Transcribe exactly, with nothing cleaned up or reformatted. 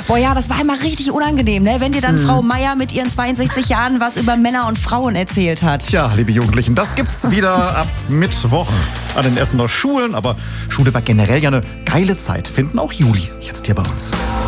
Boah ja, das war immer richtig unangenehm, ne? Wenn dir dann hm. Frau Meier mit ihren zweiundsechzig Jahren was über Männer und Frauen erzählt hat. Tja, liebe Jugendlichen, das gibt's wieder ab Mittwoch an den Essener Schulen. Aber Schule war generell ja eine geile Zeit, finden auch Juli jetzt hier bei uns.